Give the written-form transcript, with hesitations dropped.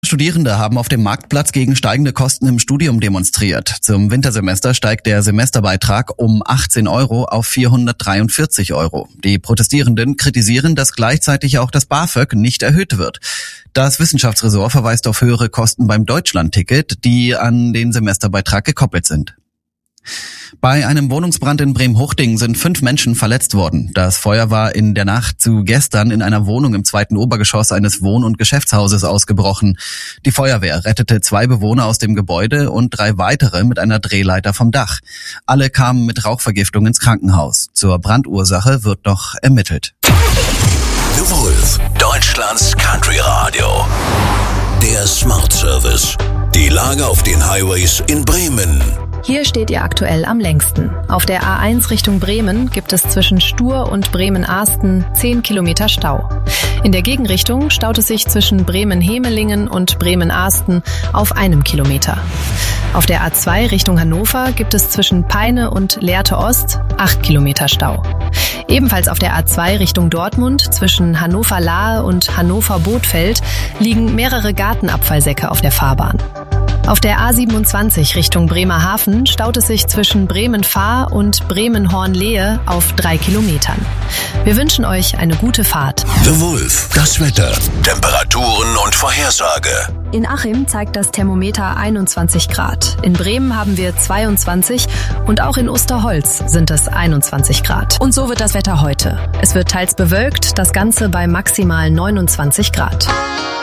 Studierende haben auf dem Marktplatz gegen steigende Kosten im Studium demonstriert. Zum Wintersemester steigt der Semesterbeitrag um 18 € auf 443 €. Die Protestierenden kritisieren, dass gleichzeitig auch das BAföG nicht erhöht wird. Das Wissenschaftsressort verweist auf höhere Kosten beim Deutschlandticket, die an den Semesterbeitrag gekoppelt sind. Bei einem Wohnungsbrand in Bremhuchting sind 5 Menschen verletzt worden. Das Feuer war in der Nacht zu gestern in einer Wohnung im 2. Obergeschoss eines Wohn- und Geschäftshauses ausgebrochen. Die Feuerwehr rettete 2 Bewohner aus dem Gebäude und 3 weitere mit einer Drehleiter vom Dach. Alle kamen mit Rauchvergiftung ins Krankenhaus. Zur Brandursache wird noch ermittelt. The Wolf, Deutschlands Country Radio. Der Smart Service. Die Lage auf den Highways in Bremen. Hier steht ihr aktuell am längsten. Auf der A1 Richtung Bremen gibt es zwischen Stur und Bremen-Ahsten 10 Kilometer Stau. In der Gegenrichtung staut es sich zwischen Bremen-Hemelingen und Bremen-Ahsten auf 1 Kilometer. Auf der A2 Richtung Hannover gibt es zwischen Peine und Lehrte Ost 8 Kilometer Stau. Ebenfalls auf der A2 Richtung Dortmund zwischen Hannover-Lahe und Hannover-Bothfeld liegen mehrere Gartenabfallsäcke auf der Fahrbahn. Auf der A27 Richtung Bremerhaven staut es sich zwischen Bremen-Fahr und Bremen-Hornlehe auf 3 Kilometern. Wir wünschen euch eine gute Fahrt. The Wolf, das Wetter, Temperaturen und Vorhersage. In Achim zeigt das Thermometer 21 Grad. In Bremen haben wir 22 und auch in Osterholz sind es 21 Grad. Und so wird das Wetter heute. Es wird teils bewölkt, das Ganze bei maximal 29 Grad.